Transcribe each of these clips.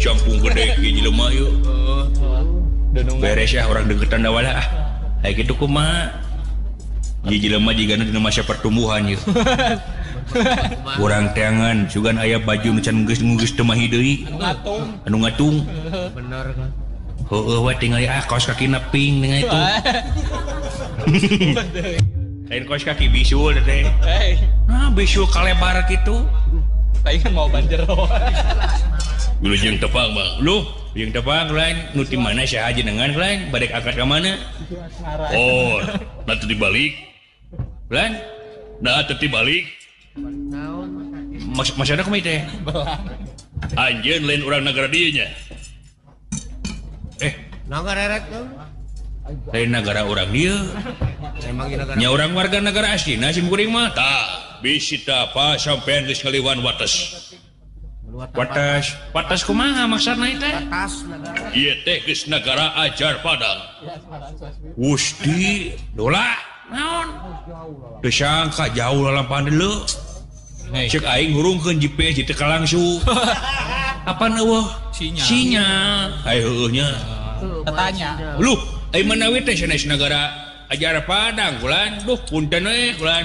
campung gede jelema yuk beres ya orang deketan dawala kayak gitu kumaha jelema jigana dina masa pertumbuhan yuk kurang teangan sugan aya baju nu can geus teu mahi deui anu ngatung bener kan heueuh we tinggal kaos kakina pink dengan itu lain kaos kaki bisul teh bisul kalebar gitu palingan mau banjero lu jeung tepang bang lu jeung tepang lain nu ti mana sia aja dengan lain badek akad ka mana oh nanti dibalik lain nah teu dibalik maksudnya kumaha teh anjeun lain urang negara dieu nya negara rek lain negara urang dieu nya urang warga negara asli sim kuring mah tah bisi tah apa sampean geus ngaliwan watas kumaha maksudna teh watas negara ieu teh geus negara ajar padang Gusti dola naon teu sangka jauh lalampahan deuleu cek aing ngurungkeun GPS teu kalangsu apaan eueuh sinyal aya heueuh nya tanya lu ai manawi teh sanes negara ajar padang kulan duh punten we kulan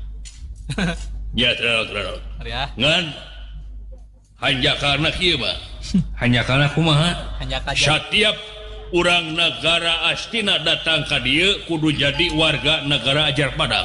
ya terus ngan hanjakarna kieu mah hanjakarna kumaha setiap urang negara astina datang ka dieu kudu jadi warga negara ajar padang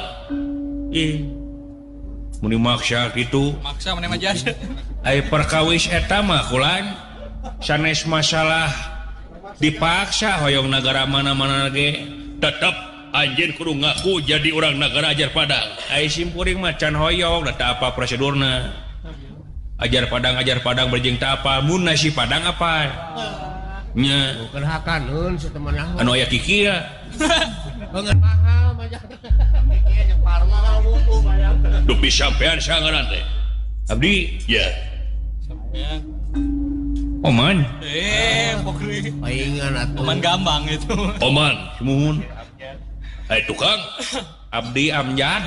muni maksa kitu maksa mane mah jas ai perkawis eta mah kulan sanes masalah dipaksa hoyong negara mana-mana ge tetep anjeun kudu ngaku jadi orang negara ajar padang ai simpuring mah can hoyong da apa prosedurna ajar padang berjeng ta apa mun nasi padang apa nya bukan hakaneun satemenah anu aya kiki ya beungeun mahal mah kiki jeung parma buku bayar dupi sampean sangaran teh abdi ya sampean Oman pokri paingan atuh Oman gambang itu Oman muhun hai tukang abdi amjad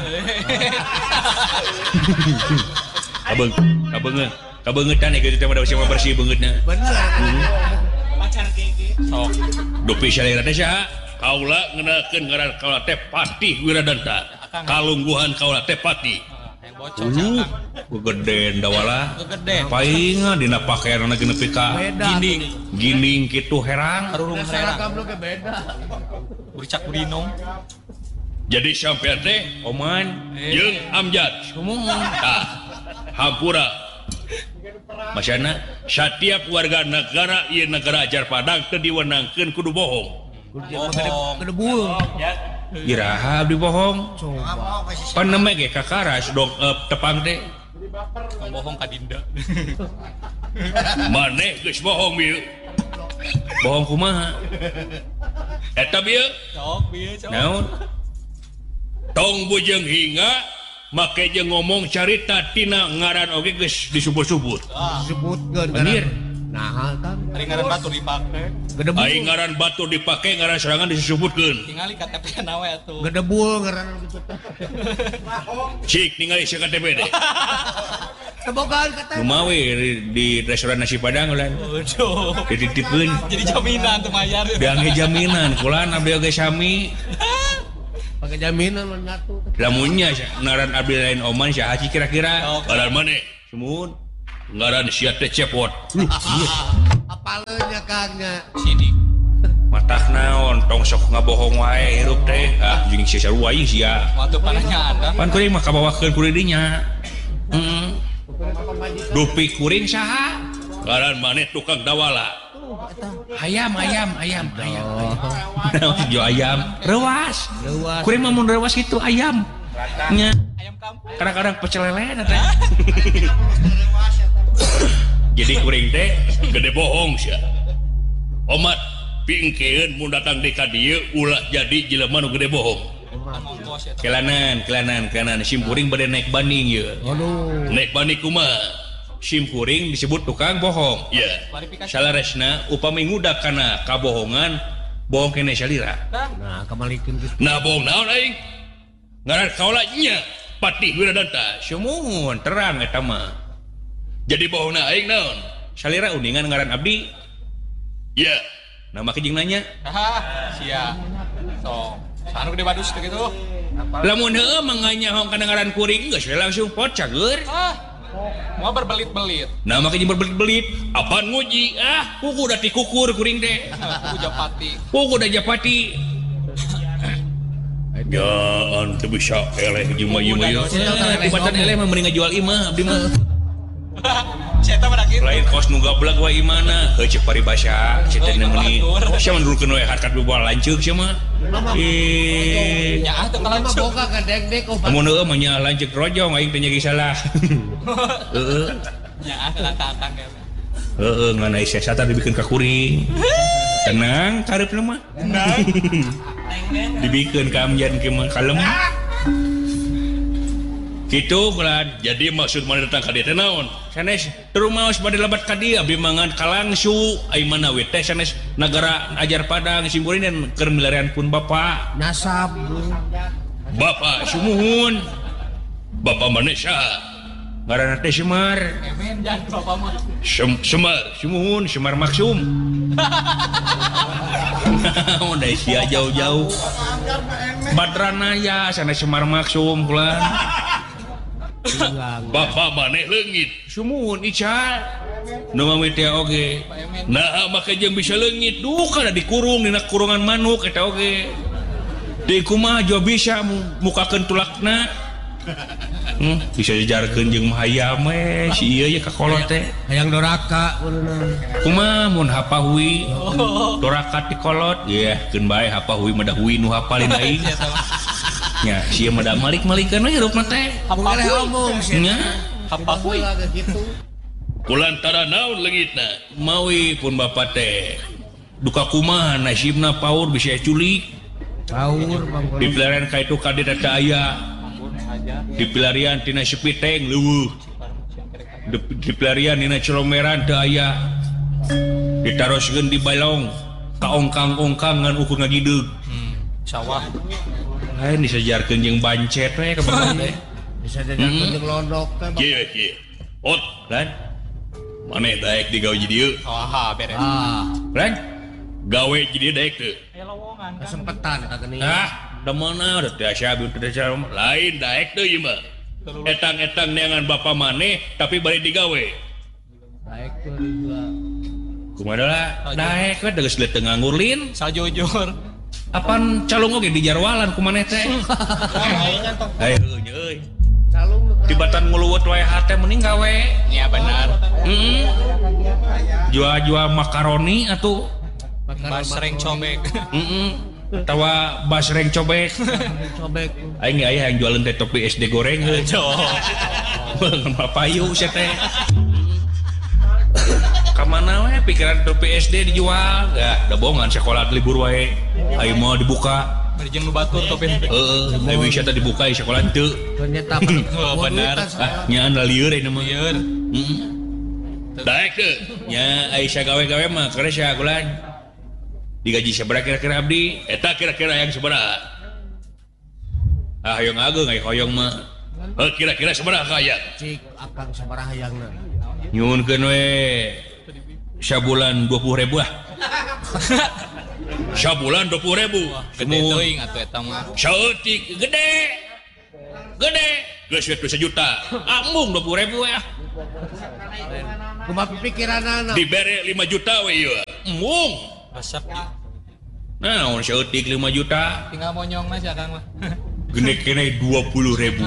kabeungetan ieu teh mah siapa bersih beungeutna bener pacar gege sok dupi salira teh saha kaula ngeunakeun ngaran kaula teh Patih Wiradanta kalungguhan kaula teh Patih gegeden dawala paingan dina pakaianna geus nepi ka ginding kitu herang harurung herang beda uricak urinong jadi sampean teh Oman jeung Amjad sumuhun tah hampura masyana setiap warga negara ieu negara ajar padang teu diwenangkeun kudu bohong kudu bueuh iraha abdi bohong pan neme ge kakaras dong tepang teh bohong ka dinda maneh geus bohong bieu bohong kumaha eta bieu sok bieu sok naon tong bujeng hinga make jeung ngomong carita tina ngaran oge geus disebut-sebut disebutkeun bener nah kan ari ngaran batur dipake ai ngaran batur dipake ngaran serangan disebutkeun tingali KTP na we atuh gedebul ngaran gitu cik ningali si KTP deh tebogan KTP kumawe di restoran nasi padang ulan waduh dititipkeun jadi jaminan teu mayar diangge jaminan kulan abdi oge sami pakai jaminan mun nyatu lamunnya ngaran abdi lain Oman saha kira-kira ngaran maneh sumuhun ngaran sia teh cepot apaleun nya kangnya sidik matah naon tong sok ngabohong wae hirup teh jeung sia sarua ieu sia waktu pananya ada pan kuring mah kabawakeun ku didinya dupi kuring saha ngaran maneh tukang dawala ayam jo ayam rewas kuring mah mun rewas kitu ayam nya ayam kampung kadang-kadang pecel lele teh jadi kuring teh gede bohong sia omat pingkeun mun datang di ka dieu ulah jadi jelema nu gede bohong kelanan sim kuring bade naik banding ieu naik banding kumaha sim kuring disebut tukang bohong ya salaresna upami ngudak kana kabohongan bohong kene salira nah kamalikeun nah bohong naon aing ngaran kaula nya Patih Wiradanta sumuhun terang eta mah jadi bohongna aing naon salira uningan ngaran abdi ya nama kijing nanya sia so sanu gede badus gitu lamun heueuh manganya hong kana ngaran kuring geus langsung pot cager mau berbelit-belit nama kijing berbelit-belit apaan nguji kuku udah dikukur kuring teh kuku udah japati ya ante bisa eleh jeung mah ieu tibatan eleh mah mending ngajual imah abdi mah Ceta berakit lain kos nu gablek wae imana heuh ceuk paribasa cita neumani sia mandulkeun we harkat beubawa lanceuk sia mah nya teu kalancuk boga ka dek-dek amun heueuh mah nya lanceuk rojong aing teh nya salah heueuh nya kakak heueuh ngan aya siasatan dibikeun ka kuring tenang kareupna mah tenang dibikeun ka amjan kieu mah kalem gitu bulan jadi maksud mana datang ka dieu teh naon sanes terumaos bade lebat ka dieu abdi mangan kalangsu ai mana we teh sanes nagara ajar padang simkuring dan keur milarian pun bapak nasab bapak sumuhun bapak mana saha ngaranna teh Semar emen jan bapak mah Semar sumuhun Semar Maksum udah sia jauh-jauh Badranaya sanes Semar Maksum bulan bapak maneh leungit sumuhun ical nu mami teh oge nah make jeung bisa leungit duh kana dikurung dina kurungan manuk eta oge deui kumaha jo bisa mukakeun tulakna bisa dijarkeun jeung hayam we si ieu ye kakolot teh hayang doraka kumaha mun hapahui doraka ti kolot ya keun bae hapahui mah dah hui nu hafalin aing nya sia mah da malik-malikeun we hirupna teh boleh omong nya apa kuy gitu kulantara naon leungitna mawi pun bapak teh duka kumaha nasibna paur bisa culik paur di pelarian ka itu kade teh aya di pelarian tina Sepiteng leuweuh di pelarian dina Cilomeran teu aya ditaroskeun di balong kaongkang-ongkang ngan ukur ngagideug sawah lain disejarkeun jeung bancet we ka bapak teh bisa didapat jeung lodok teh kieu ot lan maneh daek digawe di dieu beres lan gawe di dieu daek teu aya lowongan kesempatan ka geuning da mana da teh asa abdi teh lain daek teu ieu mah etang-etang neangan bapak maneh tapi bari digawe baik tuh juga kumaha lah daek we geus teu nganggur lin sajujur apaan calung oge di jarwalan kumaneh teh ayo euy calung tibatan nguluwet wae hate mending gawe ya benar jual-jual makaroni atuh basreng cobek tawa basreng cobek cobek aing aya yang jualan teh topi SD goreng heuh beungeun papayu sia teh kamana we pikiran topi SD dijual da bohongan sekolah libur wae ayo mau dibuka berjeng nu batur topi ayo wisata dibuka sekolah teu ternyata benar nyaan da lieur ieu mah lieur daek teu nya aya sagawe-gawe mah kare sia kulan digaji sabaraha kira-kira abdi eta kira-kira yang sabaraha hoyong ageung aya hoyong mah kira-kira sabaraha hayang cik akang sabaraha hayangna nyuhunkeun we sabulan 20.000 lah sabulan 20.000 gede teuing atuh eta mah saeutik gede geus we 1 juta ambung 20.000 ya kumaha pikiranana dibere 5 juta we ieu embung resep naon saeutik 5 juta tinggal monyongna sia Kang mah gede kene 20.000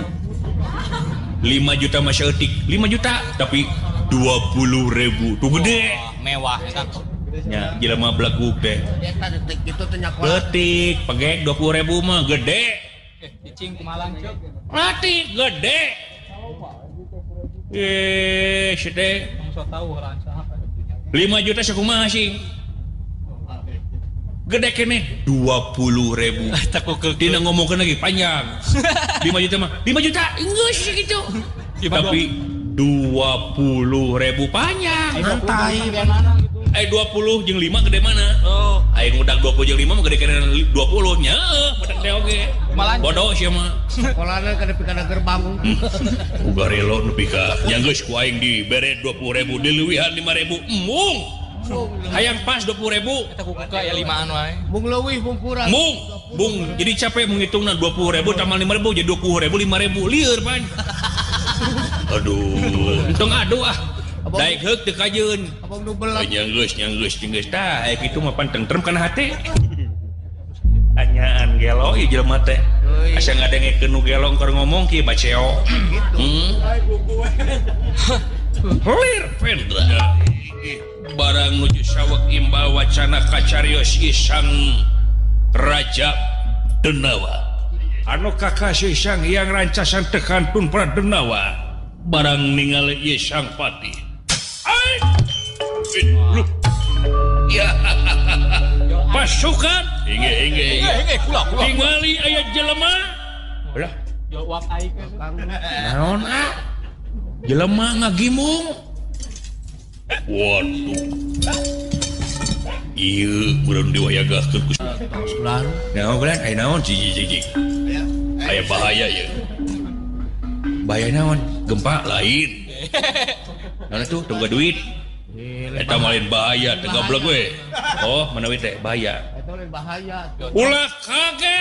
5 juta mah saeutik 5 juta tapi 20.000 tuh gede mewah ya Kang nya jelema blegug teh eta detik kitu teh nyak letik pegek 20.000 mah gede cicing kumaha lanceuk letik gede teh sok tahu heula saha 5 juta sakumaha sih gede kene 20.000 takut dina ngomongkeun lagi panjang 5 juta mah 5 juta geus gitu tapi 20.000 panjang santai Aya 20 jeung 5 gede mana? Oh, Aing udah 20 jeung 5 mah gede kana 20 nya. Badak teh oge. Malah. Bodoh sia mah. Sekolahna ka nepi kana gerbang. Uga relo nepi ka nya geus ku aing dibere 20.000 dileuwihan 5.000 embung. Hayang pas 20.000. kita kuka ya 5an wae. Mung leuwih mung kurang. Bung, jadi capek menghitungna 20.000 tambah 5.000 jadi 20.000 5.000 lieur pan. Aduh, entong aduh ah. Daek heuk teu kajeun. Abang nu belat. Nyanggeus tah aya kitu mah pan tentrem kana hate. Anyaan gelo ieu jelema teh. Asa ngadengekeun nu gelo keur ngomong kieu baceo. Lir Pendra. Barang nuju saweg imbal wacana kacarios Sang Raja Denawa. Anu kakasih Sang Hyang Rancasan tekantun Pradenawa. Barang ningali ieu Sang Pati. Ai. Ya. Pasukan. Inge. Kula. Tingali aya jelema. Ulah. Jawab aing kan. Naon ah? Jelema ngagimung. Waduh. Ieu urang diwayagahkeun ku. Sulan. Naon kan? Aya naon cicing. Aya bahaya ya. Bahaya naon? Gempa lain. Naon tuh tunggu duit. Eta mah lain bahaya, teu goblok we. Oh, manawi teh bahaya. Eta lain bahaya. Ulah kaget.